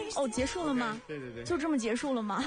哦，结束了吗？ 对对对， 就这么结束了吗？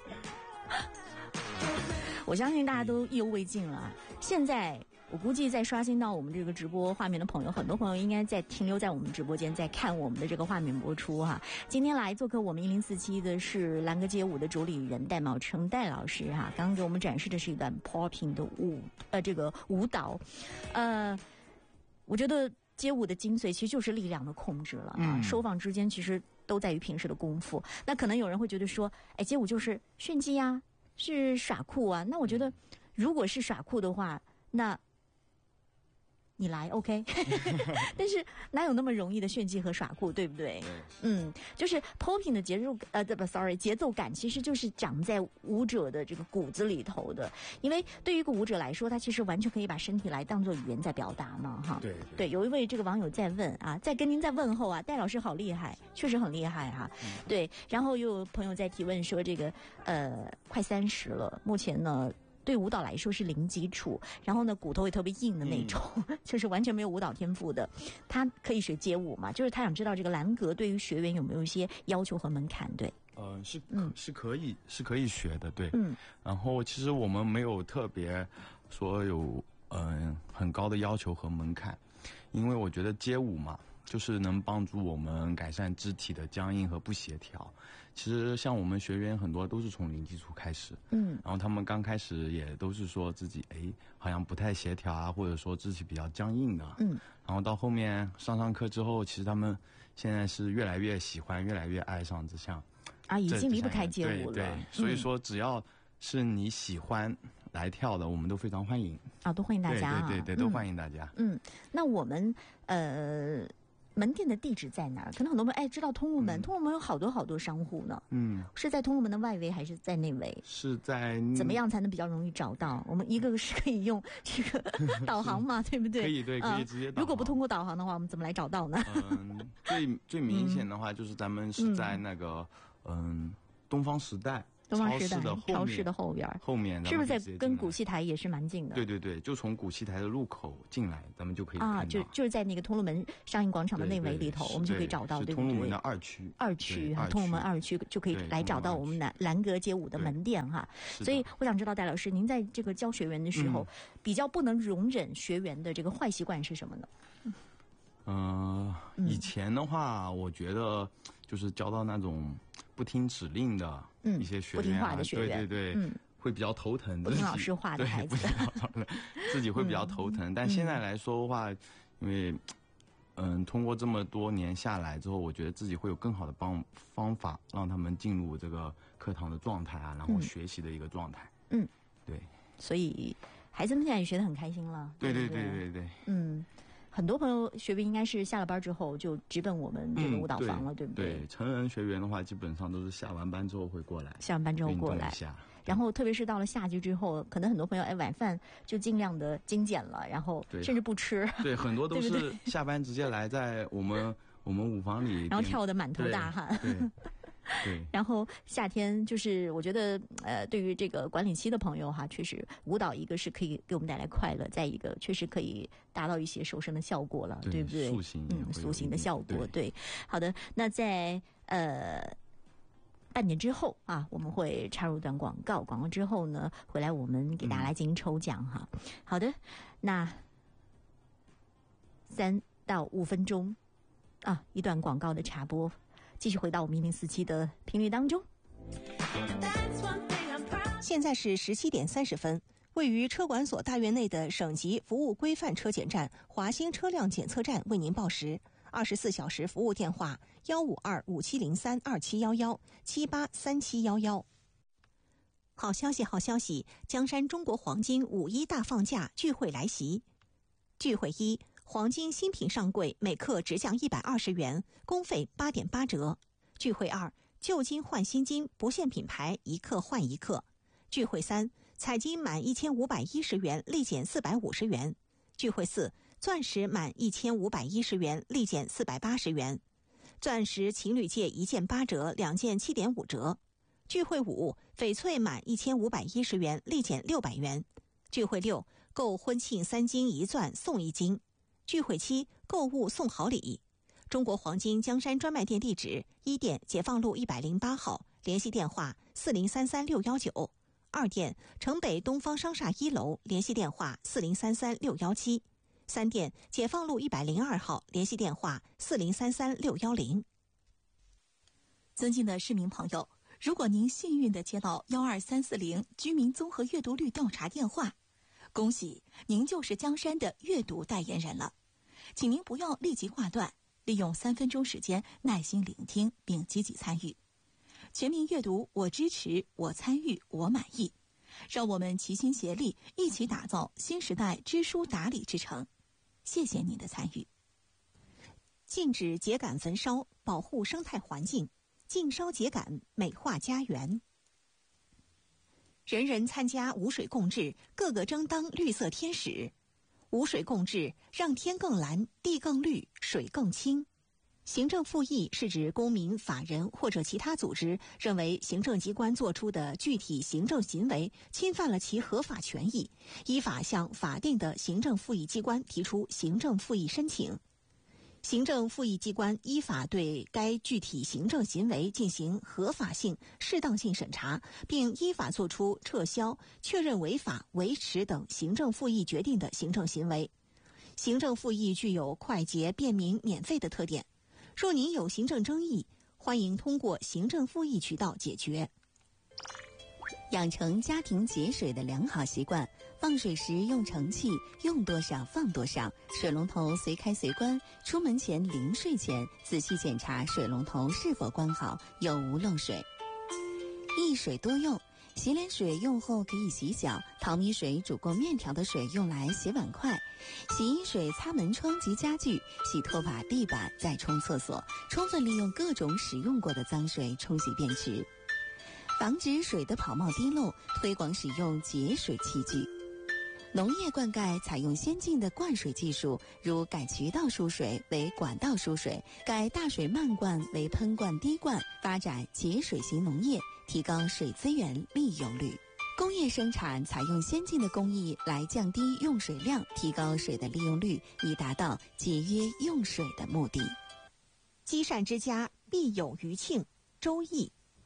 我相信大家都意犹未尽了。现在我估计在刷新到我们这个直播画面的朋友，很多朋友应该在停留在我们直播间，在看我们的这个画面播出哈。今天来做客我们1047的是蓝歌街舞的主理人戴茂成戴老师哈，刚刚给我们展示的是一段 popping 的这个舞蹈，我觉得街舞的精髓其实就是力量的控制了啊，收放之间其实都在于平时的功夫。那可能有人会觉得说，哎，街舞就是炫技啊，是耍酷啊。那我觉得，如果是耍酷的话，那你来 OK 但是哪有那么容易的炫技和耍酷，对不对？就是 popping 的节奏感其实就是长在舞者的这个骨子里头的。因为对于一个舞者来说，他其实完全可以把身体来当作语言在表达嘛哈。对，有一位这个网友在问啊，在跟您在问候啊，戴老师好厉害，确实很厉害哈。对，然后又有朋友在提问说这个快30了，目前呢对舞蹈来说是零基础，然后呢骨头也特别硬的那种，就是完全没有舞蹈天赋的。他可以学街舞嘛？就是他想知道这个蓝格对于学员有没有一些要求和门槛？对， 是可以学的，对。然后其实我们没有特别说有很高的要求和门槛，因为我觉得街舞嘛，就是能帮助我们改善肢体的僵硬和不协调。其实像我们学员很多都是从零基础开始，然后他们刚开始也都是说自己好像不太协调啊，或者说肢体比较僵硬的，然后到后面上课之后，其实他们现在是越来越喜欢，越来越爱上这项啊，已经离不开街舞了。 对，所以说只要是你喜欢来跳的，我们都非常欢迎啊，都欢迎大家啊， 对，都欢迎大家。 那我们门店的地址在哪儿？可能很多朋友知道通路门，通路门有好多商户呢。是在通路门的外围还是在内围？ 是在怎么样才能比较容易找到？我们一个是可以用这个导航嘛，对不对？ 可以直接导航。 如果不通过导航的话，我们怎么来找到呢？ 最明显的话就是咱们是在那个东方时代超市的后面是不是在跟古戏台也是蛮近的？ 对，就从古戏台的入口进来，咱们就可以看到就是在那个通路门商业广场的内围里头，我们就可以找到，对不对？ 通路门的2区， 通路门2区就可以来找到我们蓝格街舞的门店哈。所以我想知道戴老师，您在这个教学员的时候，比较不能容忍学员的这个坏习惯是什么呢？ 以前的话，我觉得就是教到那种不听指令的一些学员， 不听话的学员， 对，会比较头疼。 不听老师话的孩子， 自己会比较头疼。但现在来说的话，因为通过这么多年下来之后，我觉得自己会有更好的方法，让他们进入这个课堂的状态啊，然后学习的一个状态。对。所以孩子们现在也学得很开心了。 对。 很多朋友学员应该是下了班之后就直奔我们这个舞蹈房了，对不对？ 对，成人学员的话，基本上都是下完班之后会过来。 然后特别是到了夏季之后，可能很多朋友晚饭就尽量的精简了，然后甚至不吃。 对，很多都是下班直接来在我们舞房里， 然后跳得满头大汗。 对， 然后夏天就是我觉得对于这个管理期的朋友哈，确实舞蹈一个是可以给我们带来快乐，再一个确实可以达到一些瘦身的效果了，对不对？塑形的效果。对，好的，那在半点之后啊，我们会插入一段广告之后呢，回来我们给大家来进行抽奖哈。好的，那3到5分钟啊，一段广告的插播。继续回到我们1047的频率当中。 现在是17点30分，位于车管所大院内的省级服务规范车检站华兴车辆检测站为您报时，24小时服务电话15257032711783711。好消息，江山中国黄金5·1大放价聚会来袭。聚会1，黄金新品上柜每克直降120元，工费8.8折。聚会2，旧金换新金，不限品牌，一克换一克。聚会3，彩金满1510元立减450元。聚会4，钻石满1510元立减480元。钻石情侣戒1件8折，2件7.5折。聚会5，翡翠满1510元立减600元。聚会6，购婚庆3金1钻送1金。聚会7，购物送好礼。 中国黄金江山专卖店地址：一店解放路108号，联系电话4033-619；二店城北东方商厦1楼，联系电话4033-617；三店解放路102号，联系电话4033-610。 尊敬的市民朋友，如果您幸运地接到12340居民综合阅读率调查电话，恭喜您就是江山的阅读代言人了。请您不要立即挂断，利用3分钟时间耐心聆听并积极参与。全民阅读，我支持，我参与，我满意。让我们齐心协力，一起打造新时代知书达理之城。谢谢您的参与。 禁止秸秆焚烧，保护生态环境。禁烧秸秆，美化家园。人人参加无水共治，个个争当绿色天使。无水共治，让天更蓝，地更绿，水更清。行政复议是指公民、法人或者其他组织认为行政机关作出的具体行政行为侵犯了其合法权益，依法向法定的行政复议机关提出行政复议申请。行政复议机关依法对该具体行政行为进行合法性、适当性审查，并依法作出撤销、确认违法、维持等行政复议决定的行政行为。行政复议具有快捷、便民、免费的特点。若您有行政争议，欢迎通过行政复议渠道解决。 养成家庭节水的良好习惯，放水时用盛器，用多少放多少，水龙头随开随关，出门前临睡前仔细检查水龙头是否关好，有无漏水。一水多用，洗脸水用后可以洗脚，淘米水煮过面条的水用来洗碗筷，洗衣水擦门窗及家具，洗拖把、地板，再冲厕所，充分利用各种使用过的脏水冲洗便池。防止水的跑冒滴漏，推广使用节水器具。农业灌溉采用先进的灌水技术，如改渠道输水为管道输水，改大水漫灌为喷灌滴灌，发展节水型农业，提高水资源利用率。工业生产采用先进的工艺来降低用水量，提高水的利用率，以达到节约用水的目的。 积善之家必有余庆，周易。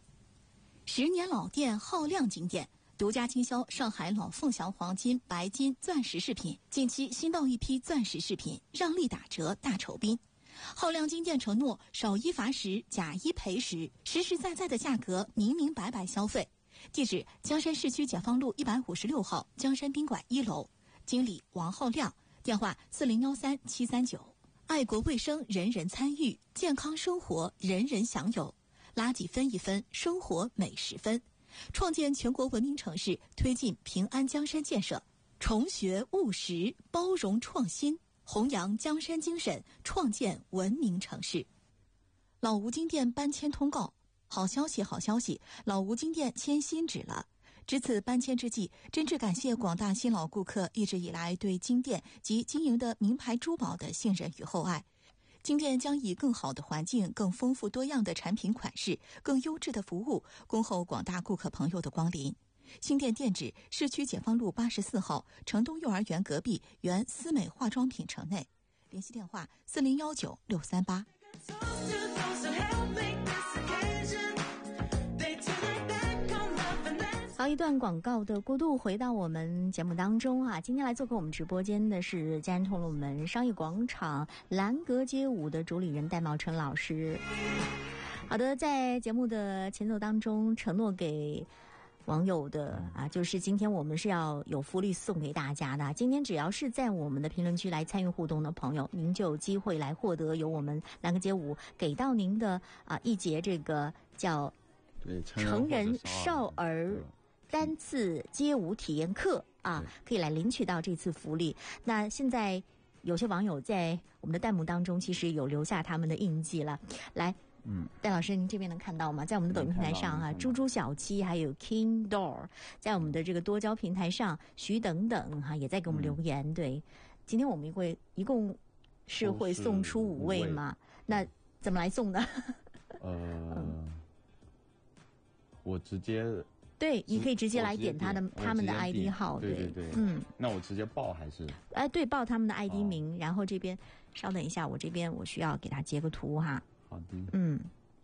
10年老店浩亮金店独家经销上海老凤祥黄金、白金、钻石饰品，近期新到一批钻石饰品，让利打折大酬宾。浩亮金店承诺少一罚10，假一赔10，实实在在的价格，明明白白消费。地址：江山市区解放路156号江山宾馆1楼，经理王浩亮，电话4013-739。爱国卫生，人人参与；健康生活，人人享有。垃圾分一分，生活每10分。创建全国文明城市，推进平安江山建设，重学务实，包容创新，弘扬江山精神，创建文明城市。老吴金店搬迁通告，好消息，好消息！老吴金店迁新址了。值此搬迁之际，真挚感谢广大新老顾客一直以来对金店及经营的名牌珠宝的信任与厚爱。金店将以更好的环境、更丰富多样的产品款式、更优质的服务，恭候广大顾客朋友的光临。新店店址：市区解放路84号城东幼儿园隔壁原思美化妆品城内。联系电话4019-638。 好，一段广告的过渡，回到我们节目当中啊。今天来做客我们直播间的是江安通路门商业广场兰阁街舞的主理人戴茂成老师。好的，在节目的前奏当中承诺给网友的啊，就是今天我们是要有福利送给大家的。今天只要是在我们的评论区来参与互动的朋友，您就有机会来获得由我们兰阁街舞给到您的一节这个叫成人少儿单次街舞体验课啊，可以来领取到这次福利。那现在有些网友在我们的弹幕当中其实有留下他们的印记了。来，戴老师，您这边能看到吗？在我们的抖音平台上啊，猪猪小七还有 King Door， 在我们的这个多交平台上，徐等等哈也在给我们留言。对，今天我们一共是会送出5位嘛？那怎么来送呢？ 我直接对，你可以直接来点他们的 ID 号， 对，那我直接报还是？对， 报他们的 ID 名，然后这边稍等一下，我这边我需要给他截个图哈。 好的。